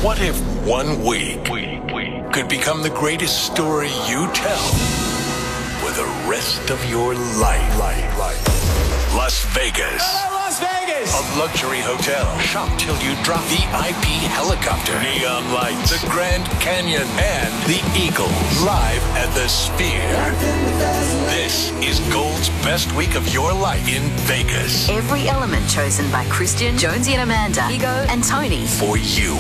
What if 1 week could become the greatest story you tell for the rest of your life? Las Vegas. Hello, Las Vegas! A luxury hotel. Shop till you drop. VIP helicopter. Neon lights. The Grand Canyon. And the Eagles. Live at the Sphere. This is Gold's best week of your life in Vegas. Every element chosen by Christian, Jonesy and Amanda, Ego and Tony. For you.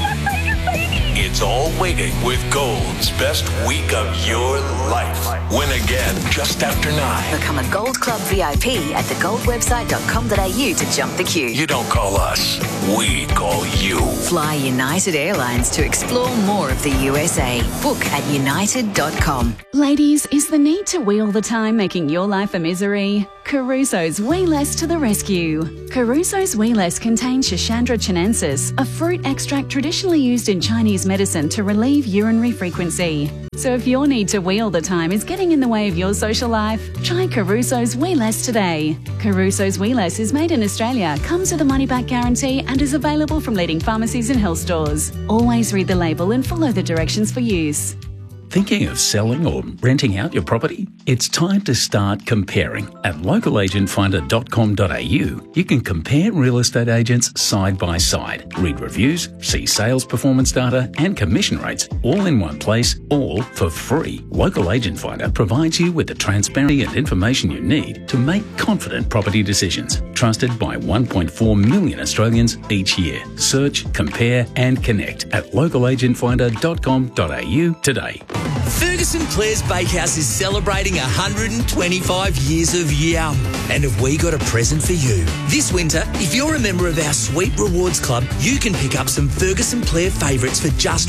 It's all waiting with Gold's best week of your life. Win again just after 9. Become a Gold Club VIP at thegoldwebsite.com.au to jump the queue. You don't call us, we call you. Fly United Airlines to explore more of the USA. Book at united.com. Ladies, is the need to wheel the time making your life a misery? Caruso's Wee Less to the rescue. Caruso's Wee Less contains Schisandra chinensis, a fruit extract traditionally used in Chinese medicine to relieve urinary frequency. So if your need to wheel the time is getting in the way of your social life, try Caruso's Wee Less today. Caruso's Wee Less is made in Australia, comes with a money-back guarantee and is available from leading pharmacies and health stores. Always read the label and follow the directions for use. Thinking of selling or renting out your property? It's time to start comparing. At localagentfinder.com.au, you can compare real estate agents side by side, read reviews, see sales performance data and commission rates all in one place, all for free. Local Agent Finder provides you with the transparency and information you need to make confident property decisions. Trusted by 1.4 million Australians each year. Search, compare and connect at localagentfinder.com.au today. Ferguson Clare's Bakehouse is celebrating 125 years of yum. And have we got a present for you? This winter, if you're a member of our Sweet Rewards Club, you can pick up some Ferguson Clare favourites for just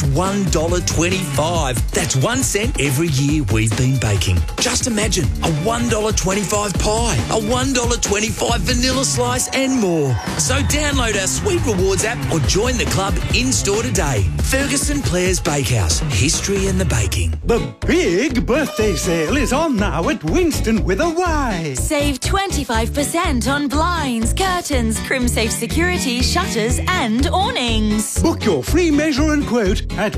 $1.25. That's 1 cent every year we've been baking. Just imagine a $1.25 pie, a $1.25 vanilla slice and more. So download our Sweet Rewards app or join the club in-store today. Ferguson Clare's Bakehouse. History in the baking. The big birthday sale is on now at Winston with a Y. Save 25% on blinds, curtains, CrimSafe security, shutters and awnings. Book your free measure and quote at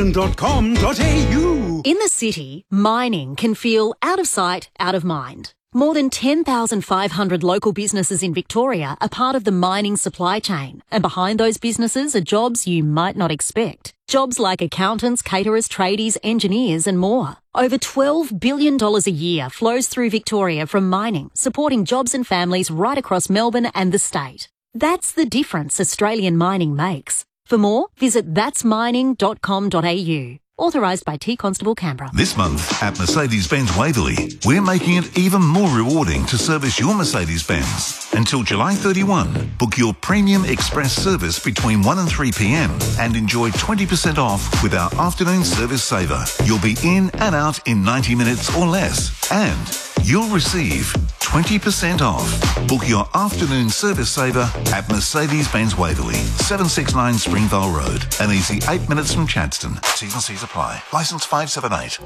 winston.com.au. In the city, mining can feel out of sight, out of mind. More than 10,500 local businesses in Victoria are part of the mining supply chain, and behind those businesses are jobs you might not expect. Jobs like accountants, caterers, tradies, engineers and more. Over $12 billion a year flows through Victoria from mining, supporting jobs and families right across Melbourne and the state. That's the difference Australian mining makes. For more, visit that'smining.com.au. Authorised by T Constable Canberra. This month at Mercedes-Benz Waverley, we're making it even more rewarding to service your Mercedes-Benz. Until July 31, book your Premium Express service between 1 and 3 p.m. and enjoy 20% off with our afternoon service saver. You'll be in and out in 90 minutes or less. And you'll receive 20% off. Book your afternoon service saver at Mercedes-Benz Waverley, 769 Springvale Road. An easy 8 minutes from Chadstone. T's and C's apply. Licence 578.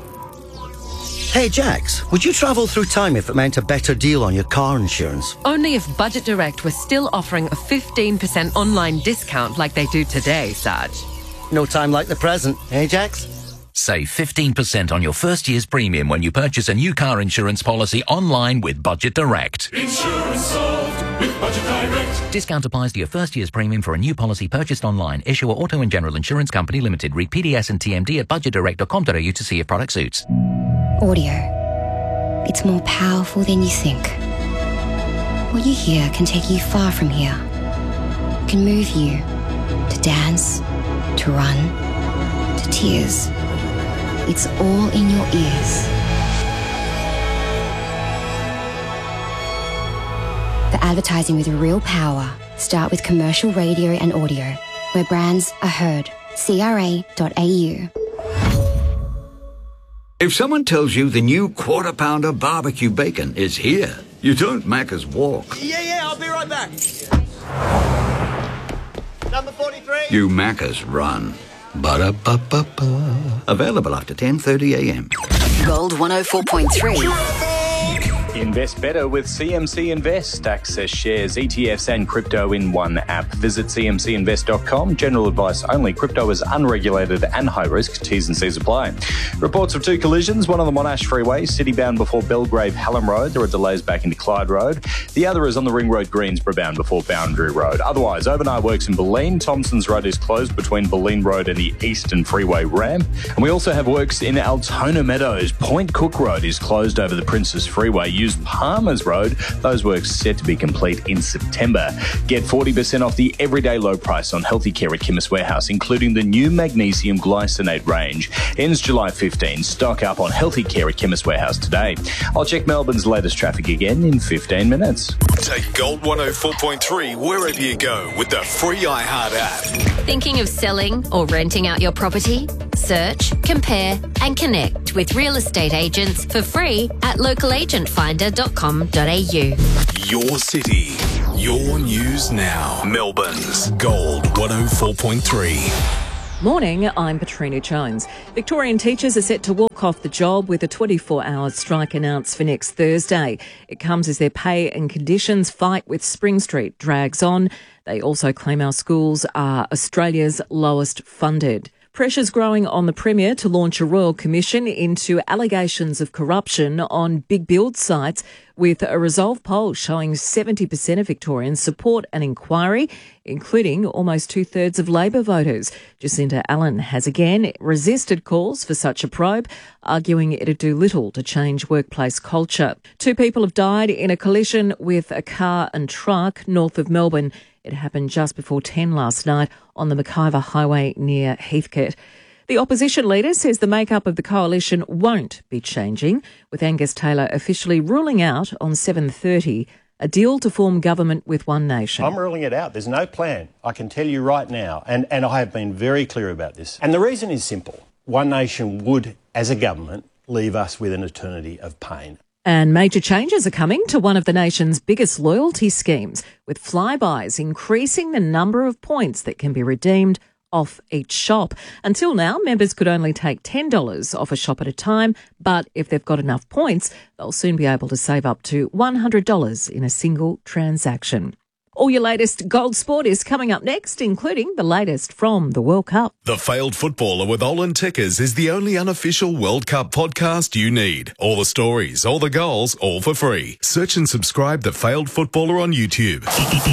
Hey Jax, would you travel through time if it meant a better deal on your car insurance? Only if Budget Direct was still offering a 15% online discount like they do today, Sarge. No time like the present, eh Jax? Save 15% on your first year's premium when you purchase a new car insurance policy online with Budget Direct. Insurance solved with Budget Direct. Discount applies to your first year's premium for a new policy purchased online. Issuer Auto and General Insurance Company Limited. Read PDS and TMD at budgetdirect.com.au to see if product suits. Audio. It's more powerful than you think. What you hear can take you far from here. Can move you to dance, to run, to tears. It's all in your ears. The advertising with real power. Start with commercial radio and audio, where brands are heard. CRA.au. If someone tells you the new Quarter Pounder barbecue bacon is here, you don't Macca's walk. Yeah, I'll be right back. Number 43. You Macca's run. Ba-da-ba-ba-ba. Available after 10:30 a.m. Gold 104.3. Invest better with CMC Invest. Access shares, ETFs and crypto in one app. Visit cmcinvest.com. General advice only. Crypto is unregulated and high risk. T's and C's apply. Reports of two collisions, one on the Monash Freeway, city-bound before Belgrave Hallam Road. There are delays back into Clyde Road. The other is on the Ring Road Greensboro bound before Boundary Road. Otherwise, overnight works in Bulleen. Thompson's Road is closed between Bulleen Road and the Eastern Freeway ramp. And we also have works in Altona Meadows. Point Cook Road is closed over the Princes Freeway. Use Palmer's Road. Those works set to be complete in September. Get 40% off the everyday low price on healthy care at Chemist Warehouse, including the new magnesium glycinate range. Ends July 15. Stock up on healthy care at Chemist Warehouse today. I'll check Melbourne's latest traffic again in 15 minutes. Take Gold 104.3 wherever you go with the free iHeart app. Thinking of selling or renting out your property? Search, compare and connect with real estate agents for free at localagentfinder.com.au. Your city, your news now. Melbourne's Gold 104.3. Morning, I'm Patrina Jones. Victorian teachers are set to walk off the job with a 24-hour strike announced for next Thursday. It comes as their pay and conditions fight with Spring Street drags on. They also claim our schools are Australia's lowest funded. Pressure's growing on the Premier to launch a royal commission into allegations of corruption on big build sites, with a Resolve poll showing 70% of Victorians support an inquiry, including almost two-thirds of Labor voters. Jacinta Allen has again resisted calls for such a probe, arguing it'd do little to change workplace culture. 2 people have died in a collision with a car and truck north of Melbourne. It happened just before 10 last night on the McIver Highway near Heathcote. The opposition leader says the makeup of the coalition won't be changing, with Angus Taylor officially ruling out on 7:30 a deal to form government with One Nation. I'm ruling it out. There's no plan. I can tell you right now, and I have been very clear about this. And the reason is simple. One Nation would, as a government, leave us with an eternity of pain. And major changes are coming to one of the nation's biggest loyalty schemes, with Flybuys increasing the number of points that can be redeemed off each shop. Until now, members could only take $10 off a shop at a time, but if they've got enough points, they'll soon be able to save up to $100 in a single transaction. All your latest gold sport is coming up next, including the latest from the World Cup. The Failed Footballer with Olin Tickers is the only unofficial World Cup podcast you need. All the stories, all the goals, all for free. Search and subscribe The Failed Footballer on YouTube.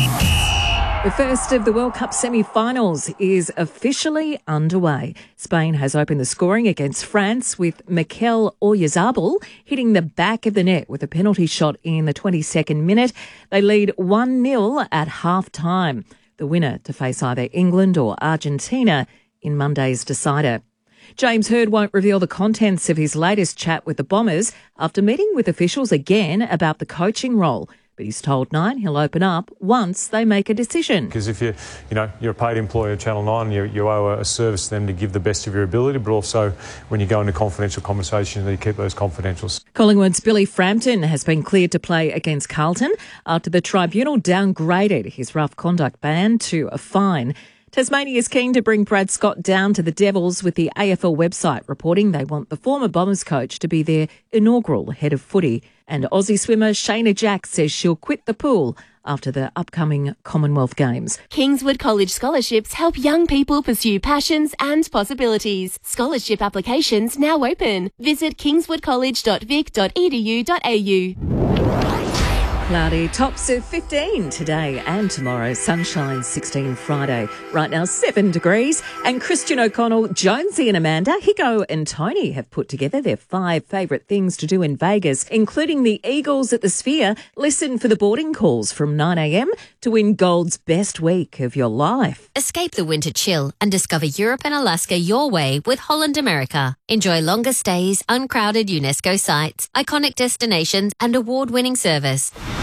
The first of the World Cup semi-finals is officially underway. Spain has opened the scoring against France, with Mikel Oyarzabal hitting the back of the net with a penalty shot in the 22nd minute. They lead 1-0 at half-time. The winner to face either England or Argentina in Monday's decider. James Hird won't reveal the contents of his latest chat with the Bombers after meeting with officials again about the coaching role. But he's told Nine he'll open up once they make a decision. Because if you're a paid employee of Channel 9, you owe a service to them to give the best of your ability, but also when you go into confidential conversations, you keep those confidential. Collingwood's Billy Frampton has been cleared to play against Carlton after the tribunal downgraded his rough conduct ban to a fine. Tasmania is keen to bring Brad Scott down to the Devils, with the AFL website reporting they want the former Bombers coach to be their inaugural head of footy. And Aussie swimmer Shayna Jack says she'll quit the pool after the upcoming Commonwealth Games. Kingswood College scholarships help young people pursue passions and possibilities. Scholarship applications now open. Visit kingswoodcollege.vic.edu.au. Cloudy, tops of 15 today and tomorrow. Sunshine 16 Friday. Right now 7 degrees. And Christian O'Connell, Jonesy and Amanda, Hicko and Tony have put together their 5 favourite things to do in Vegas, including the Eagles at the Sphere. Listen for the boarding calls from 9 a.m. to win Gold's best week of your life. Escape the winter chill and discover Europe and Alaska your way with Holland America. Enjoy longer stays, uncrowded UNESCO sites, iconic destinations and award-winning service.